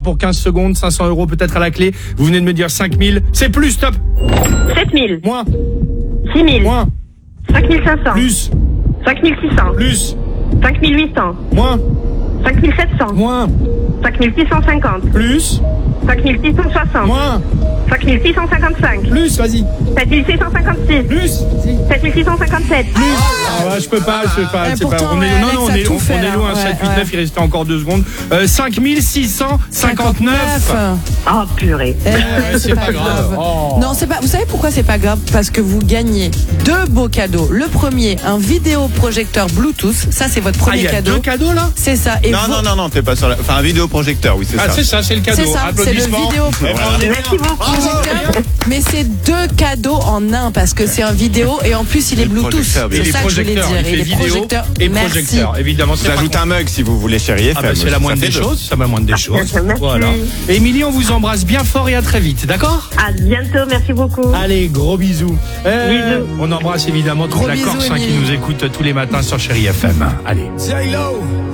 pour 15 secondes, 500 € peut-être à la clé. Vous venez de me dire 5000. C'est plus, stop. 7000. Moins. 6000. Moins. 5500. Plus. 5600. Plus. 5800. Moins. 5700. Moins. 5650. Plus. 5660. Moins. 5655. Plus, vas-y. 7656. Plus. 7657. Ah ouais, je peux pas. C'est pourtant, pas. On est, Alex non, on a est, tout on fait, est là. loin. Ouais, 7, 8, 9, ouais. il restait encore 2 secondes. 5659. Oh, purée. C'est pas grave. Oh. Non, c'est pas. Vous savez pourquoi c'est pas grave? Parce que vous gagnez 2 beaux cadeaux. Le premier, un vidéoprojecteur Bluetooth. Ça, c'est votre premier Il y a cadeau. 2 cadeaux là. C'est ça. Et Non, t'es pas sur la. Enfin, un vidéoprojecteur, oui, c'est ça. C'est ça, c'est le cadeau. C'est ça, c'est le Applaudissements. Merci beaucoup. Mais c'est 2 cadeaux en un parce que c'est un vidéo et en plus il est Bluetooth. projecteur, C'est Il est ça que je voulais projecteur, dire. il fait Il est vidéo projecteur. et Merci. projecteur. Évidemment, c'est Vous ajoutez un mug si vous voulez, chérie FM. Ah bah c'est la moindre des choses, c'est la moindre des choses. Merci. Voilà. Émilie, on vous embrasse bien fort et à très vite, d'accord? À bientôt. Merci beaucoup. Allez, gros bisous. Bisous. On embrasse évidemment toute Gros la bisous, Corse qui Émilie. nous écoute tous les matins sur Chérie FM. Allez. J-Lo.